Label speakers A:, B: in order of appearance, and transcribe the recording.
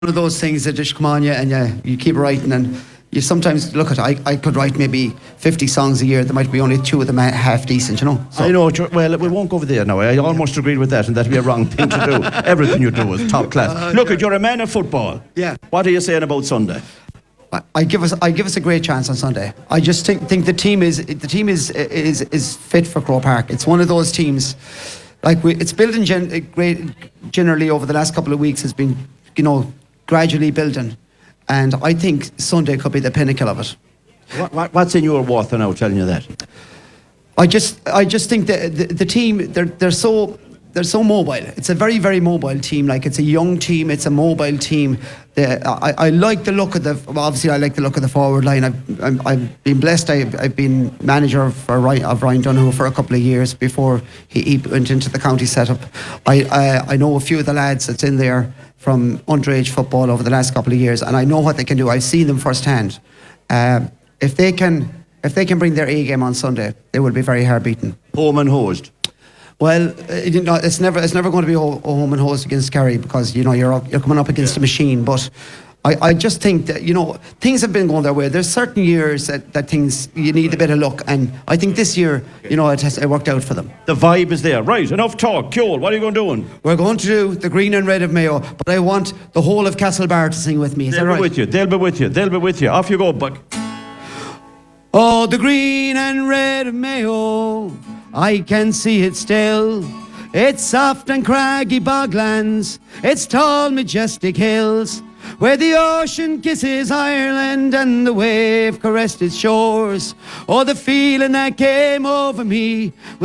A: of those things that just come on you, and you keep writing, and you sometimes look at I could write maybe 50 songs a year. There might be only 2 of them half decent, you know. So.
B: I know. Well, we won't go over there now. I almost agreed with that, and that'd be a wrong thing to do. Everything you do is top class. Look, you're a man of football.
A: Yeah.
B: What are you saying about Sunday?
A: I give us a great chance on Sunday. I just think the team is fit for Croke Park. It's one of those teams, it's building generally over the last couple of weeks. Has been, gradually building, and I think Sunday could be the pinnacle of it.
B: What's in your water now telling you that?
A: I just think that the team they're so mobile. It's a very, very mobile team. It's a young team. It's a mobile team. I like the look of obviously I like the look of the forward line. I've been blessed. I've been manager of Ryan Donoghue for a couple of years before he went into the county setup. I know a few of the lads that's in there from underage football over the last couple of years, and I know what they can do. I've seen them firsthand. If they can bring their A game on Sunday, they will be very hard beaten.
B: Home and hosed.
A: Well, it's never going to be home and hosed against Kerry, because you're coming up against a machine. But I just think that things have been going their way. There's certain years that things you need a bit of luck, and I think this year it worked out for them.
B: The vibe is there. Right, enough talk. Kjol, what are you going to do?
A: We're going to do the Green and Red of Mayo, but I want the whole of Castlebar to sing with me. Is that right?
B: They'll be with you. Off you go, Buck.
A: Oh, the green and red of Mayo, I can see it still. It's soft and craggy boglands, it's tall majestic hills, where the ocean kisses Ireland and the wave caressed its shores. Oh, the feeling that came over me